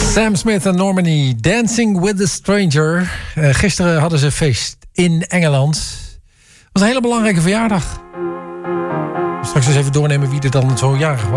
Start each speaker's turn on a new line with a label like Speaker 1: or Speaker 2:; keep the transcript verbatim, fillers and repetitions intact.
Speaker 1: Sam Smith en Normani, Dancing with a Stranger. Uh, gisteren hadden ze feest in Engeland. Het was een hele belangrijke verjaardag. Straks eens even doornemen wie er dan zo jarig was.